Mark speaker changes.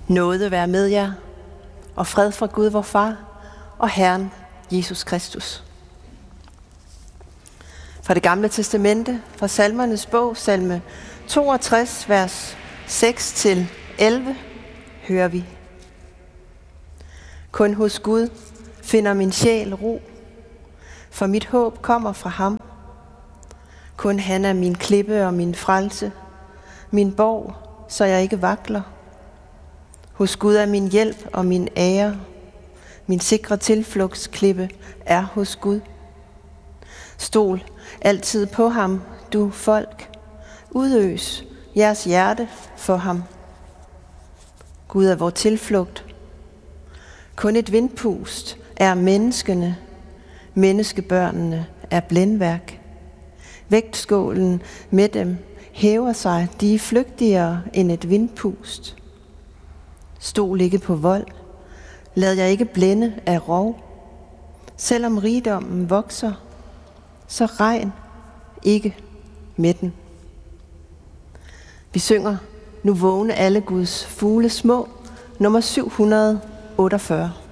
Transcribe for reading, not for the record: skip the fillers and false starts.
Speaker 1: Nåde være med jer, og fred fra Gud vor Far og Herren Jesus Kristus. Fra det gamle testamente, fra Salmernes bog, salme 62, vers 6-11, hører vi. Kun hos Gud finder min sjæl ro, for mit håb kommer fra ham. Kun han er min klippe og min frelse, min borg, så jeg ikke vakler. Hos Gud er min hjælp og min ære, min sikre tilflugtsklippe er hos Gud. Stol altid på ham, du folk, udøs jeres hjerte for ham. Gud er vor tilflugt. Kun et vindpust er menneskene, menneskebørnene er blændværk. Vægtskålen med dem hæver sig, de er flygtigere end et vindpust. Stol ikke på vold, lad jer ikke blænde af rov. Selvom rigdommen vokser, så regn ikke med den. Vi synger Nu vågne alle Guds fugle små, nummer 748.